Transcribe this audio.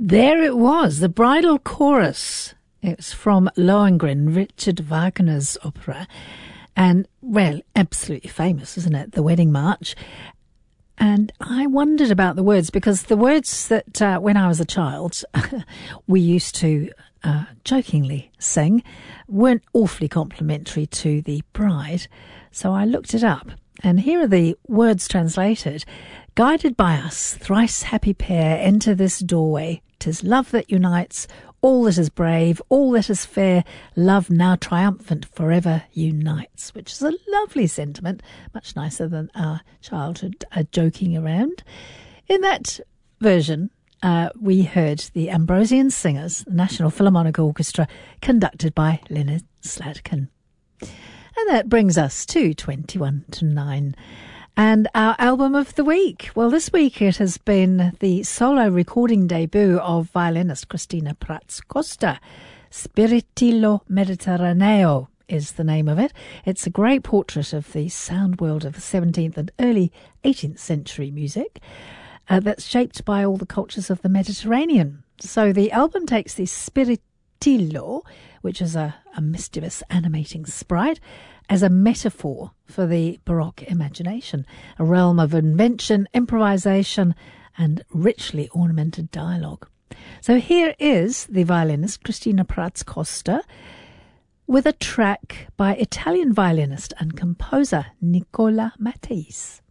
There it was, the Bridal Chorus. It's from Lohengrin, Richard Wagner's opera. And, well, absolutely famous, isn't it? The Wedding March. And I wondered about the words, because the words that when I was a child we used to jokingly sing weren't awfully complimentary to the bride. So I looked it up. And here are the words translated. Guided by us, thrice happy pair, enter this doorway. 'Tis love that unites, all that is brave, all that is fair. Love now triumphant forever unites, which is a lovely sentiment, much nicer than our childhood joking around. In that version, we heard the Ambrosian Singers, the National Philharmonic Orchestra, conducted by Leonard Slatkin. And that brings us to 21 to 9. And our album of the week. Well, this week it has been the solo recording debut of violinist Cristina Prats Costa. Spiritillo Mediterraneo is the name of it. It's a great portrait of the sound world of the 17th and early 18th century music that's shaped by all the cultures of the Mediterranean. So the album takes the Spiritillo, which is a mischievous animating sprite, as a metaphor for the Baroque imagination, a realm of invention, improvisation, and richly ornamented dialogue. So here is the violinist Cristina Prats Costa with a track by Italian violinist and composer Nicola Matteis.